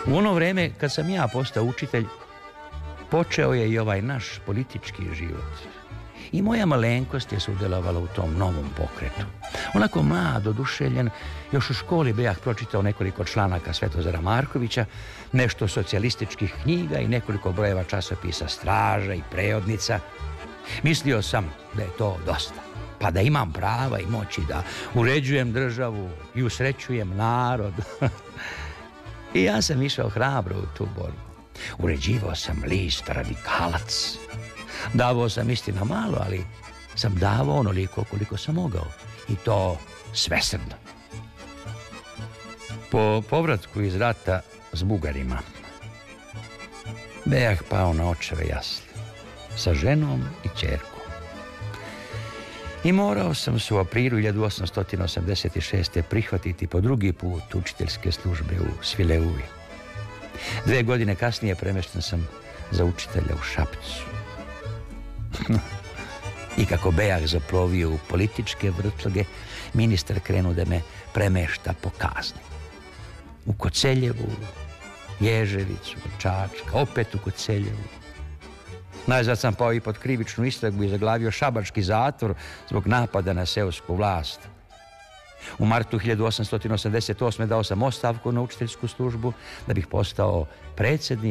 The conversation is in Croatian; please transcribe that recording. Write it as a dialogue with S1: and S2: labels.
S1: U ono vreme kad sam ja postao učitelj, počeo je i ovaj naš politički život. I moja malenkost je sudjelovala u tom novom pokretu. Onako mlad, oduševljen, još u školi bih pročitao nekoliko članaka Svetozara Markovića, nešto socijalističkih knjiga i nekoliko brojeva časopisa Straža i Preodnica. Mislio sam da je to dosta, pa da imam prava i moći da uređujem državu i usrećujem narod. I ja sam išao hrabro u tu borbu. Uređivao sam list Radikalac. Davao sam istina malo, ali sam davao onoliko koliko sam mogao. I to svesrdno. Po povratku iz rata s Bugarima, bejah pao na očeve jasli sa ženom i ćerkom. I morao sam se u aprilu 1886. prihvatiti po drugi put učiteljske službe u Svileuju. 2 godine kasnije premješten sam za učitelja u Šapcu. I kako bejah zaplovio u političke vrtlge, ministar krenuo da me premešta po kazni. U Koceljevu, Ježevicu, Čačka, opet u Koceljevu. Najzad sam pao i pod krivičnu istragu i zaglavio šabački zatvor zbog napada na seosku vlast. U martu 1888. dao sam ostavku na učiteljsku službu da bih postao predsjednik